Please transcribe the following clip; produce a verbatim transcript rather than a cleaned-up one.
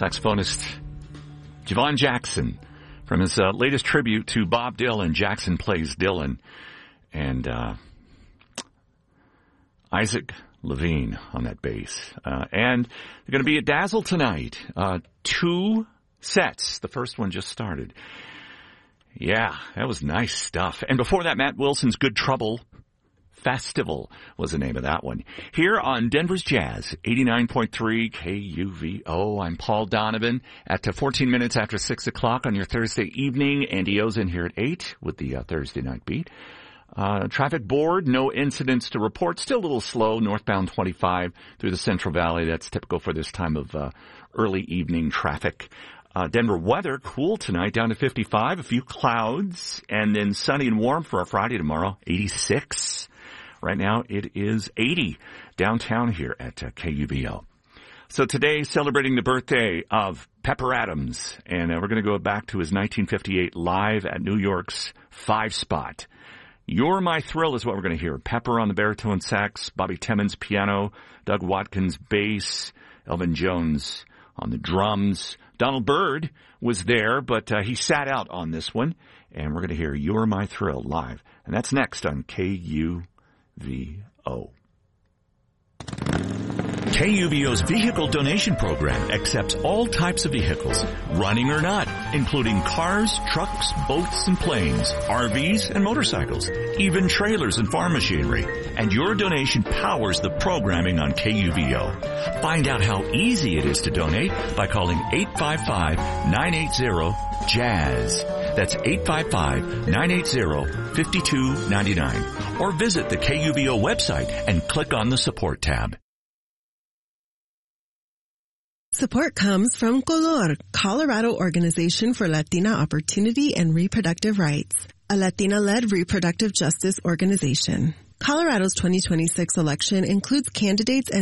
saxophonist Javon Jackson from his uh, latest tribute to Bob Dylan. Jackson plays Dylan. And uh, Isaac Levine on that bass. Uh, and they're going to be at Dazzle tonight. Uh, two sets. The first one just started. Yeah, that was nice stuff. And before that, Matt Wilson's Good Trouble Festival was the name of that one. Here on Denver's Jazz, eighty-nine point three K U V O. I'm Paul Donovan at uh, fourteen minutes after six o'clock on your Thursday evening. Andy O's in here at eight with the uh, Thursday night beat. Uh, traffic board, no incidents to report. Still a little slow, northbound twenty-five through the Central Valley. That's typical for this time of uh, early evening traffic. Uh, Denver weather, cool tonight, down to fifty-five. A few clouds, and then sunny and warm for a Friday tomorrow, eighty-six. Right now it is eighty downtown here at uh, K U V O. So today, celebrating the birthday of Pepper Adams, and uh, we're going to go back to his nineteen fifty-eight live at New York's Five Spot. You're My Thrill is what we're going to hear. Pepper on the baritone sax, Bobby Timmons piano, Doug Watkins bass, Elvin Jones on the drums. Donald Byrd was there, but uh, he sat out on this one, and we're going to hear You're My Thrill live. And that's next on K U V O. K U V O's vehicle donation program accepts all types of vehicles, running or not, including cars, trucks, boats, and planes, R Vs, and motorcycles, even trailers and farm machinery. And your donation powers the programming on K U V O. Find out how easy it is to donate by calling eight five five, nine eight zero, JAZZ. That's eight five five, nine eight zero, five two nine nine. Or visit the K U V O website and click on the support tab. Support comes from Color, Colorado Organization for Latina Opportunity and Reproductive Rights, a Latina-led reproductive justice organization. Colorado's twenty twenty-six election includes candidates and